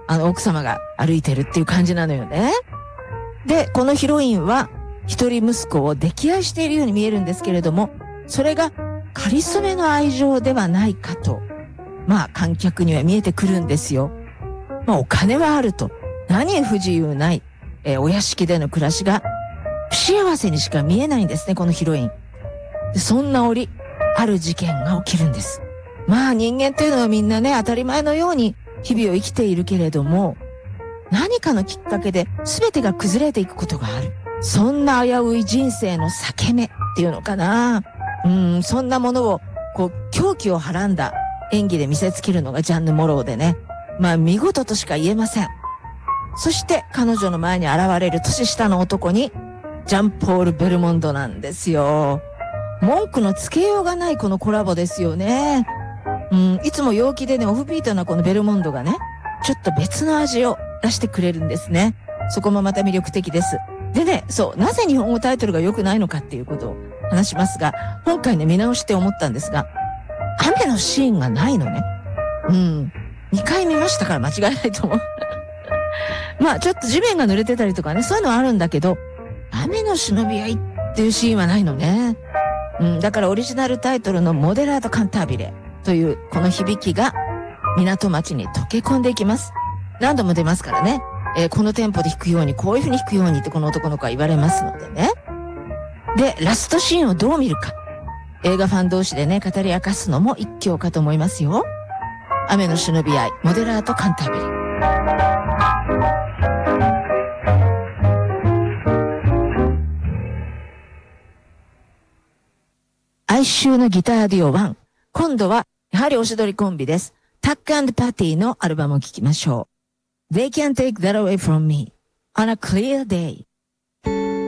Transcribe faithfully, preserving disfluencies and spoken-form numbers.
あの奥様が歩いてるっていう感じなのよね。で、このヒロインは一人息子を溺愛しているように見えるんですけれども、それがかりそめの愛情ではないかと、まあ観客には見えてくるんですよ。まあお金はあると、何不自由ない、えー、お屋敷での暮らしが不幸せにしか見えないんですね、このヒロイン。でそんな折、ある事件が起きるんです。まあ人間というのはみんなね、当たり前のように日々を生きているけれども、何かのきっかけで全てが崩れていくことがある。そんな危うい人生の裂け目っていうのかな。うん、そんなものを、こう、狂気をはらんだ演技で見せつけるのがジャンヌ・モローでね。まあ見事としか言えません。そして彼女の前に現れる年下の男に、ジャンポール・ベルモンドなんですよ。文句のつけようがないこのコラボですよね。うん、いつも陽気でね、オフビートなこのベルモンドがね、ちょっと別の味を出してくれるんですね。そこもまた魅力的です。でね、そう、なぜ日本語タイトルが良くないのかっていうことを話しますが、今回ね、見直して思ったんですが、雨のシーンがないのね。うん。にかい見ましたから間違いないと思う。まあ、ちょっと地面が濡れてたりとかね、そういうのはあるんだけど、雨の忍び合いっていうシーンはないのね。うん、だからオリジナルタイトルのモデラート・カンタービレというこの響きが港町に溶け込んでいきます。何度も出ますからね。えー、このテンポで弾くように、こういう風に弾くようにってこの男の子は言われますのでね。で、ラストシーンをどう見るか。映画ファン同士でね、語り明かすのも一興かと思いますよ。雨の忍び合い、モデラート・カンタービレ。哀愁のギターデュオワン。今度は、やはりおしどりコンビです。タック&パティのアルバムを聴きましょう。They can't take that away from me on a clear day.